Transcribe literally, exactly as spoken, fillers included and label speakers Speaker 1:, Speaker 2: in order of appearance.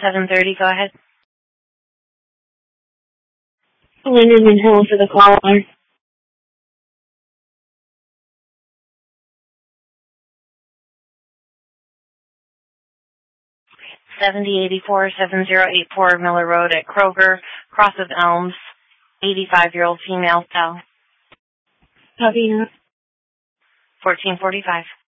Speaker 1: seven thirty, go ahead.
Speaker 2: Calling and hold for the caller.
Speaker 1: seventy eighty-four, seven zero eight four Miller Road at Kroger, Cross of Elms, eighty-five-year-old female cell.
Speaker 2: Copy.
Speaker 1: fourteen forty-five.